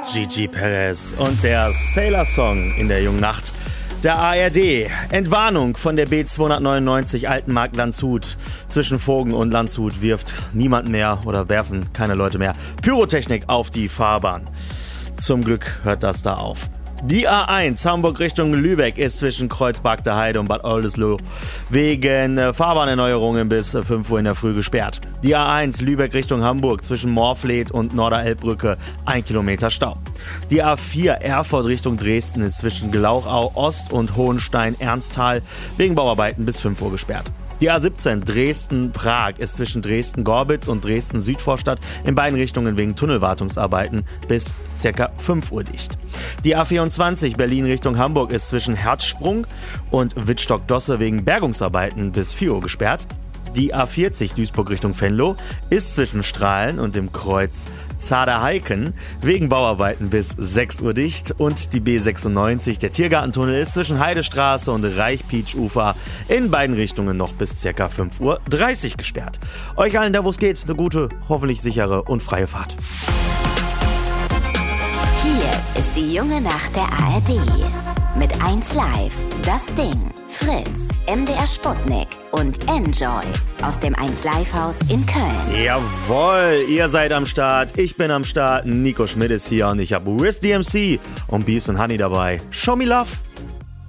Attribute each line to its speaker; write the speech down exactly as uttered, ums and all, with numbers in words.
Speaker 1: Gigi Perez und der Sailor Song in der jungen Nacht. Der A R D. Entwarnung von der B zweihundertneunundneunzig Altenmarkt Landshut. Zwischen Vogen und Landshut wirft niemand mehr oder werfen keine Leute mehr Pyrotechnik auf die Fahrbahn. Zum Glück hört das da auf. Die A eins Hamburg Richtung Lübeck ist zwischen Kreuzberg der Heide und Bad Oldesloe wegen Fahrbahnerneuerungen bis fünf Uhr in der Früh gesperrt. Die A eins Lübeck Richtung Hamburg zwischen Morfleet und Norderelbbrücke ein Kilometer Stau. Die A vier Erfurt Richtung Dresden ist zwischen Glauchau Ost und Hohenstein-Ernsthal wegen Bauarbeiten bis fünf Uhr gesperrt. Die A siebzehn Dresden-Prag ist zwischen Dresden-Gorbitz und Dresden-Südvorstadt in beiden Richtungen wegen Tunnelwartungsarbeiten bis ca. fünf Uhr dicht. Die A vierundzwanzig Berlin Richtung Hamburg ist zwischen Herzsprung und Wittstock-Dosse wegen Bergungsarbeiten bis vier Uhr gesperrt. Die A vierzig Duisburg Richtung Venlo ist zwischen Strahlen und dem Kreuz Zaderheiken wegen Bauarbeiten bis sechs Uhr dicht. Und die B sechsundneunzig, der Tiergartentunnel, ist zwischen Heidestraße und Reichpietsch-Ufer in beiden Richtungen noch bis ca. fünf Uhr dreißig gesperrt. Euch allen, da wo es geht, eine gute, hoffentlich sichere und freie Fahrt.
Speaker 2: Hier ist die junge Nacht der A R D. Mit eins Live, das Ding, Fritz, M D R Sputnik und Enjoy aus dem eins Live Haus in Köln.
Speaker 1: Jawohl, ihr seid am Start, ich bin am Start, Nico Schmidt ist hier und ich habe Riz D M C und Beast and Honey dabei. Show me love.